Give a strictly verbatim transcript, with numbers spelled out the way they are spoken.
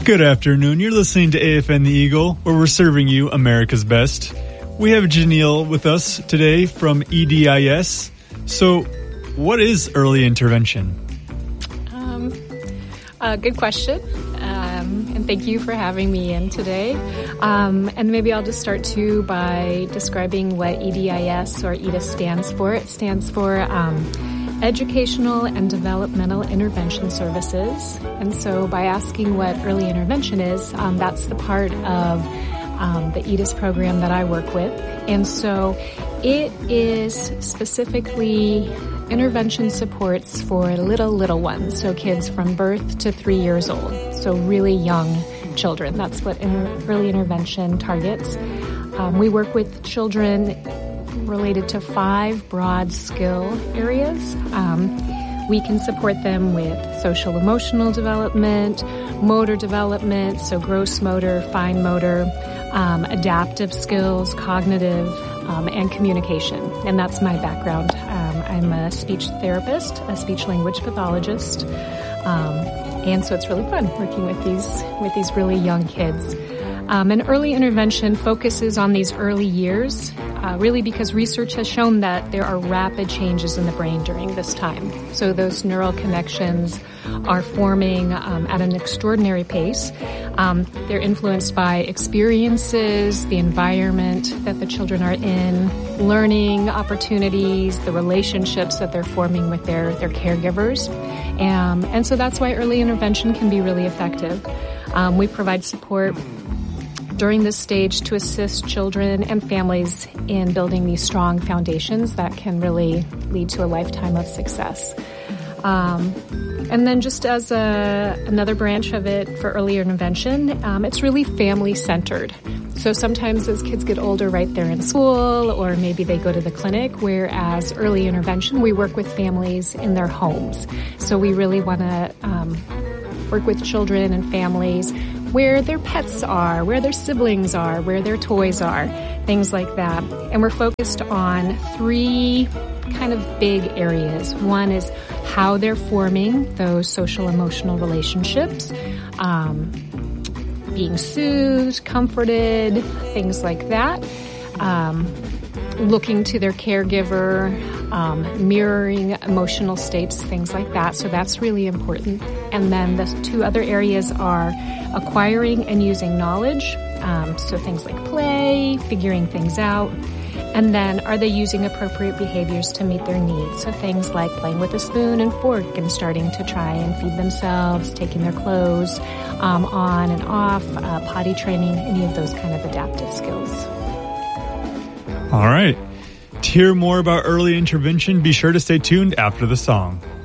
Good afternoon. You're listening to A F N The Eagle, where we're serving you America's best. We have Janelle with us today from E D I S. So, what is early intervention? Um, uh, good question. Um, and thank you for having me in today. Um, and maybe I'll just start too by describing what E D I S or E D I S stands for. It stands for um, Educational and Developmental Intervention Services. And so by asking what early intervention is, um, that's the part of um, the E D I S program that I work with. And so it is specifically intervention supports for little, little ones. So kids from birth to three years old. So really young children. That's what inter- early intervention targets. Um, we work with children related to five broad skill areas. Um, we can support them with social emotional development, motor development, so gross motor, fine motor, um, adaptive skills, cognitive, um, and communication. And that's my background. Um, I'm a speech therapist, a speech language pathologist, um, and so it's really fun working with these with these really young kids. Um, and early intervention focuses on these early years, uh, really because research has shown that there are rapid changes in the brain during this time. So those neural connections are forming um, at an extraordinary pace. Um, they're influenced by experiences, the environment that the children are in, learning opportunities, the relationships that they're forming with their, their caregivers. Um, and so that's why early intervention can be really effective. Um, we provide support during this stage to assist children and families in building these strong foundations that can really lead to a lifetime of success. Um, and then just as a, another branch of it for early intervention, um, it's really family-centered. So sometimes as kids get older, right, they're in school or maybe they go to the clinic, whereas early intervention, we work with families in their homes. So we really want to um, work with children and families where their pets are, where their siblings are, where their toys are, things like that. And we're focused on three kind of big areas. One is how they're forming those social emotional relationships, um, being soothed, comforted, things like that. Um, looking to their caregiver, um, mirroring emotional states, things like that. So that's really important. And then the two other areas are acquiring and using knowledge. Um, so things like play, figuring things out. And then are they using appropriate behaviors to meet their needs? So things like playing with a spoon and fork and starting to try and feed themselves, taking their clothes um, on and off, uh, potty training, any of those kind of adaptive skills. All right. To hear more about early intervention, be sure to stay tuned after the song.